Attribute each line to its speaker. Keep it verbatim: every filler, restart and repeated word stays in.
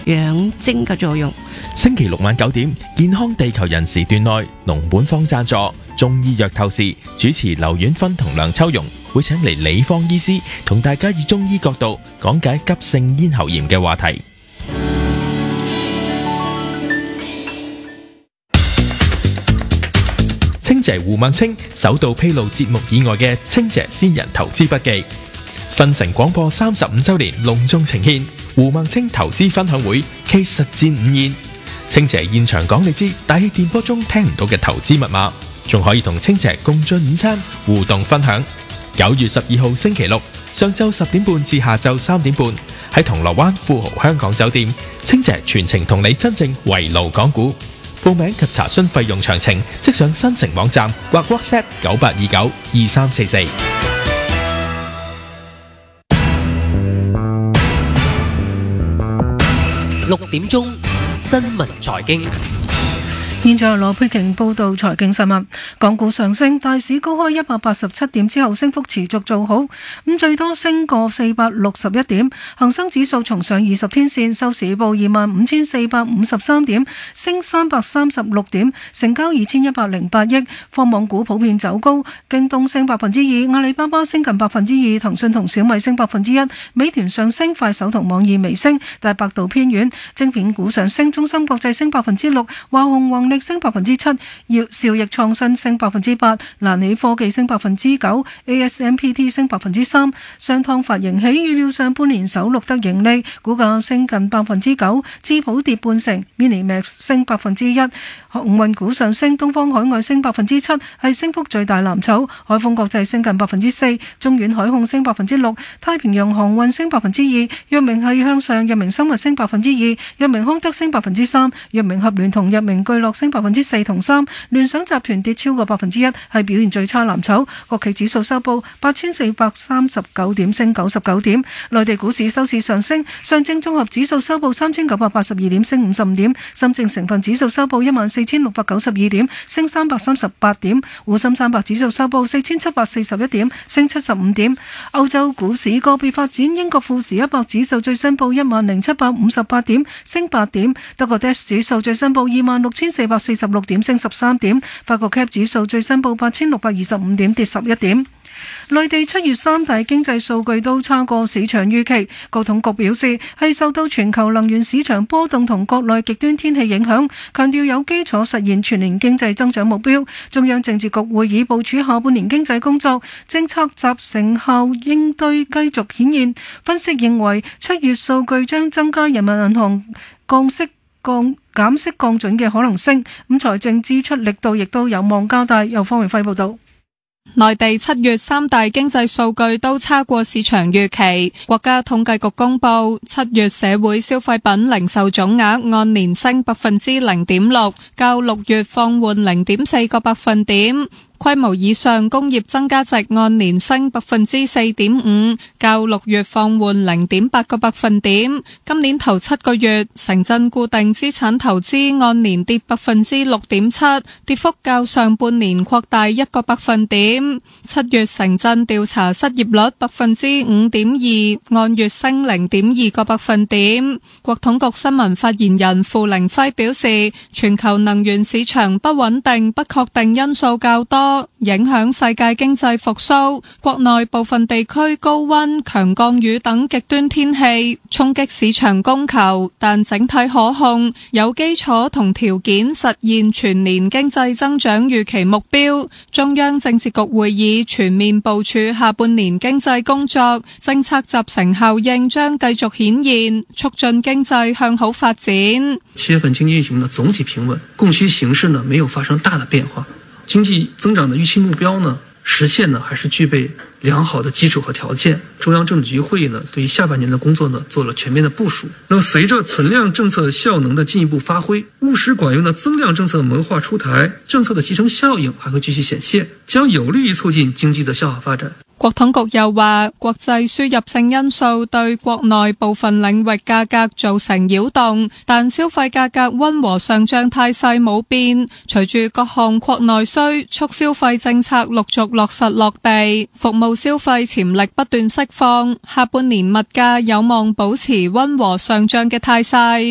Speaker 1: 養精嘅作用。
Speaker 2: 星期六晚九點，健康地球人時段內，農本方贊助中醫藥透視，主持劉婉芬同梁秋容會請嚟理方醫師，同大家以中醫角度講解急性咽喉炎嘅話題。清姐胡孟青首度披露節目以外嘅清姐私人投資筆記。新城廣播三十五周年隆重呈獻胡孟青投資分享會暨實戰午宴。清姐現場講你知大氣電波中聽唔到嘅投資密碼，仲可以同清姐共進午餐互動分享。九月十二號星期六上晝十點半至下晝三點半喺銅鑼灣富豪香港酒店，清姐全程同你真正圍爐講股。報名及查詢費用詳情，即上新城網站或 WhatsApp 九八二九二三四四。
Speaker 3: 六點鐘新聞財經。
Speaker 4: 現在羅佩瓊報道財經新聞。港股上升，大市高開一百八十七點之後升幅持續做好，咁最多升過四百六十一點。恒生指數重上二十天線，收市報二萬五千四百五十三點，升三百三十六點，成交二千一百零八億。科網股普遍走高，京東升百分之二，阿里巴巴升近百分之二，騰訊同小米升百分之一，美團上升，快手同網易微升，但係百度偏軟。晶片股上升，中芯國際升百分之六，華虹宏力升百分之七，耀兆易創新升百分之八，蘭理科技升百分之九 ，A S M P T 升百分之三。商湯發盈喜，預料上半年首錄得盈利，股價升近百分之九。智普跌半成 ，Minimax 升百分之一。航運股上升，東方海外升百分之七，係升幅最大藍籌。海豐國際升近百分之四，中遠海控升百分之六，太平洋航運升百分之二。藥明係向上，藥明生物升百分之二，藥明康德升百分之三，藥明合聯同藥明巨樂升百分之四同三，聯想集團跌超過百分之一，係表現最差藍籌。國企指數收報八千四百三十九點，升九十九點。內地股市收市上升，上證綜合指數收報三千九百八十二點，升五十五點。深證成分指數收報一萬四千六百九十二點，升三百三十八點。滬深三百指數收報四千七百四十一點，升七十五點。歐洲股市個別發展，英國富時一百指數最新報一萬零七百五十八點，升八點。德國 D A X 指數最新報二萬六千四百四十六點，升十三點。法國 C A P 指數最新報八千六百二十五點，跌十一點。內地七月三大經濟數據都差過市場預期，國統局表示係受到全球能源市場波動同國內極端天氣影響，強調有基礎實現全年經濟增長目標。中央政治局會議部署下半年經濟工作，政策集成效應對繼續顯現。分析認為七月數據將增加人民銀行降息降減息降準嘅可能性，咁財政支出力度亦都有望加大。由方榮輝報道。
Speaker 5: 內地七月三大經濟數據都差過市場預期。國家統計局公布，七月社會消費品零售總額按年升百分之零點六，較六月放緩零點四個百分點。規模以上工業增加值按年升百分之四點五，較六月放緩零點八個百分點。今年頭七個月，城鎮固定資產投資按年跌百分之六點七，跌幅較上半年擴大一個百分點。七月城鎮調查失業率百分之五點二，按月升零點二個百分點。國統局新聞發言人傅凌輝表示，全球能源市場不穩定、不確定因素較多，影響世界經濟復甦，國內部分地區高溫、強降雨等極端天氣衝擊市場供求，但整體可控，有基礎同條件實現全年經濟增長預期目標。中央政治局會議全面部署下半年經濟工作，政策集成效應將繼續顯現，促進經濟向好發展。
Speaker 6: 七月份經濟運行的總體平穩，供需形勢呢沒有發生大的變化。經濟增長的預期目標呢，實現呢還是具備良好的基礎和條件。中央政治局會議呢，對於下半年的工作呢，做了全面的部署。那麼隨着存量政策效能的進一步發揮，務實管用的增量政策謀劃出台，政策的集成效應還會繼續顯現，將有利於促進經濟的向好發展。
Speaker 5: 國統局又話，國際輸入性因素對國內部分領域價格造成擾動，但消費價格溫和上漲態勢冇變。隨住各項擴內需、促消費政策陸續落實落地，服務消費潛力不斷釋放，下半年物價有望保持溫和上漲嘅態勢。